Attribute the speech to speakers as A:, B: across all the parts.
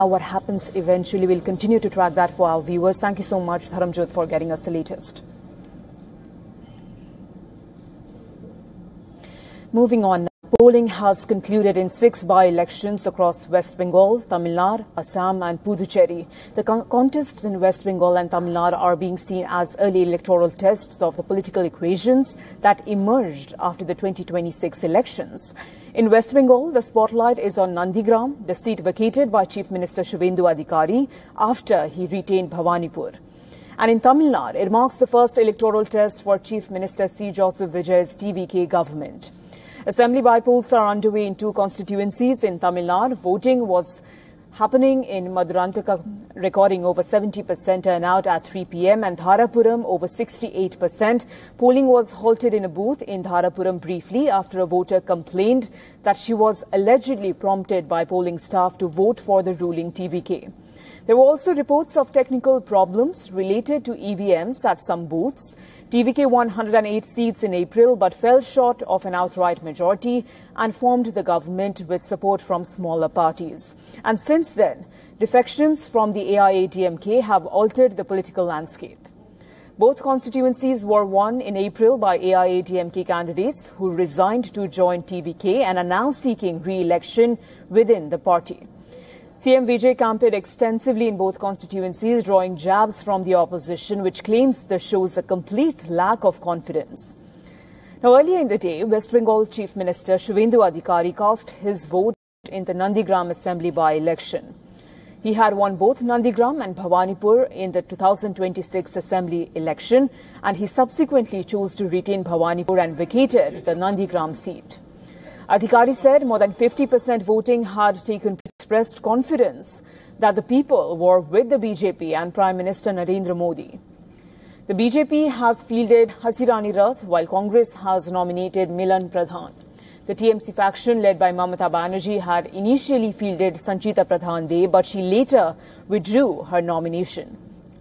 A: what happens eventually. We'll continue to track that for our viewers. Thank you so much, Dharamjot, for getting us the latest. Moving on. Polling has concluded in 6 by-elections across West Bengal, Tamil Nadu, Assam and Puducherry. The contests in West Bengal and Tamil Nadu are being seen as early electoral tests of the political equations that emerged after the 2026 elections. In West Bengal, the spotlight is on Nandigram, the seat vacated by Chief Minister Shubhendu Adhikari after he retained Bhawanipur. And in Tamil Nadu, it marks the first electoral test for Chief Minister C. Joseph Vijay's TVK government. Assembly by-polls are underway in 2 constituencies in Tamil Nadu. Voting was happening in Madurantaka, recording over 70% turnout at 3 p.m. and Dharapuram over 68%. Polling was halted in a booth in Dharapuram briefly after a voter complained that she was allegedly prompted by polling staff to vote for the ruling TVK. There were also reports of technical problems related to EVMs at some booths. TVK won 108 seats in April but fell short of an outright majority and formed the government with support from smaller parties. And since then, defections from the AIADMK have altered the political landscape. Both constituencies were won in April by AIADMK candidates who resigned to join TVK and are now seeking re-election within the party. CM Vijay campaigned extensively in both constituencies, drawing jabs from the opposition, which claims this shows a complete lack of confidence. Now, earlier in the day, West Bengal Chief Minister Shubhendu Adhikari cast his vote in the Nandigram Assembly by-election. He had won both Nandigram and Bhawanipur in the 2026 Assembly election, and he subsequently chose to retain Bhawanipur and vacated the Nandigram seat. Adhikari said more than 50% voting had taken place, expressed confidence that the people were with the BJP and Prime Minister Narendra Modi. The BJP has fielded Hasirani Rath, while Congress has nominated Milan Pradhan. The TMC faction led by Mamata Banerjee had initially fielded Sanchita Pradhan De, but she later withdrew her nomination.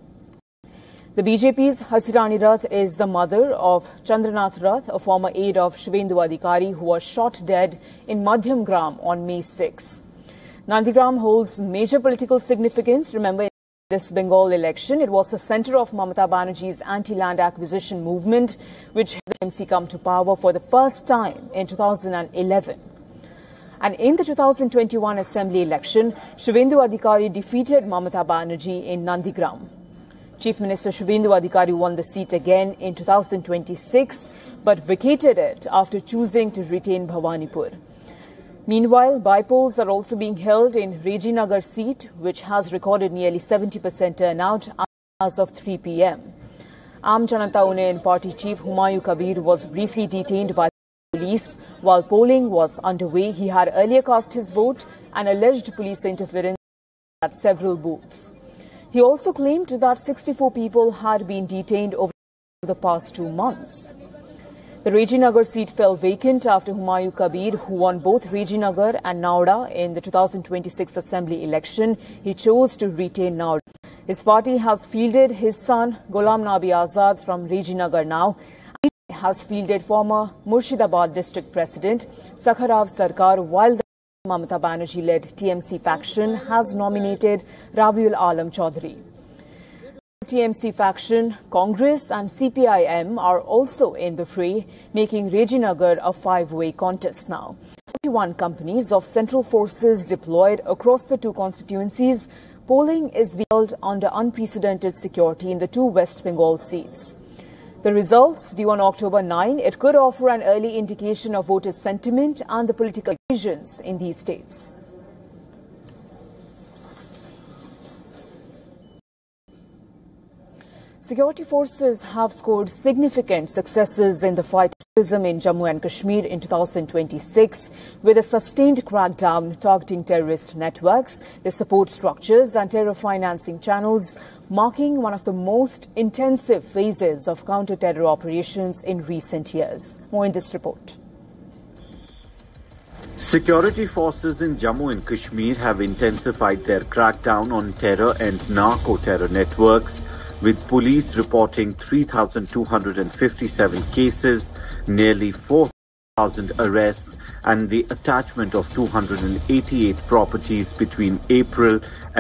A: The BJP's Hasirani Rath is the mother of Chandranath Rath, a former aide of Shubhendu Adhikari who was shot dead in Madhyamgram on May 6. Nandigram holds major political significance. Remember, in this Bengal election, it was the center of Mamata Banerjee's anti-land acquisition movement, which helped the TMC come to power for the first time in 2011. And in the 2021 Assembly election, Shubhendu Adhikari defeated Mamata Banerjee in Nandigram. Chief Minister Shubhendu Adhikari won the seat again in 2026, but vacated it after choosing to retain Bhawanipur. Meanwhile, by-polls are also being held in Rejinagar seat, which has recorded nearly 70% turnout as of 3 p.m. Aam Janata Union Party Chief Humayun Kabir was briefly detained by police while polling was underway. He had earlier cast his vote and alleged police interference at several booths. He also claimed that 64 people had been detained over the past 2 months. The Rejinagar seat fell vacant after Humayun Kabir, who won both Rejinagar and Nauda in the 2026 Assembly election, he chose to retain Nauda. His party has fielded his son Ghulam Nabi Azad from Rejinagar now. He has fielded former Murshidabad district president Sakharav Sarkar, while the Mamata Banerjee-led TMC faction has nominated Rabiul Alam Chaudhary. TMC faction, Congress and CPIM are also in the fray, making Rejinagar a 5-way contest now. 41 companies of central forces deployed across the 2 constituencies. Polling is being held under unprecedented security in the 2 West Bengal seats. The results due on October 9, it could offer an early indication of voters' sentiment and the political equations in these states. Security forces have scored significant successes in the fight against terrorism in Jammu and Kashmir in 2026, with a sustained crackdown targeting terrorist networks, their support structures and terror financing channels, marking one of the most intensive phases of counter-terror operations in recent years. More in this report.
B: Security forces in Jammu and Kashmir have intensified their crackdown on terror and narco-terror networks, with police reporting 3,257 cases, nearly 4 1,000 arrests and the attachment of 288 properties between April